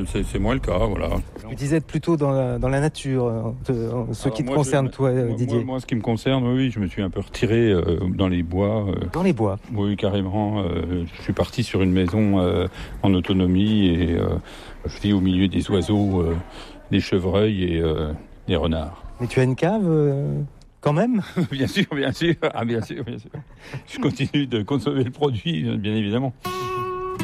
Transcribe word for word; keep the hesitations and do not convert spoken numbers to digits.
C'est, c'est moins le cas, voilà. Tu disais être plutôt dans la, dans la nature, en te- en ce Alors qui te moi, concerne, je- toi, moi, Didier. Moi, moi, ce qui me concerne, oui, je me suis un peu retiré euh, dans les bois. euh, Dans les bois. oui, carrément. euh, je suis parti sur une maison euh, en autonomie et euh, je vis au milieu des oiseaux, euh, des chevreuils et euh, des renards. Mais tu as une cave, euh, quand même? Bien sûr, bien sûr. Ah, bien sûr, bien sûr. Je continue de consommer le produit, bien évidemment.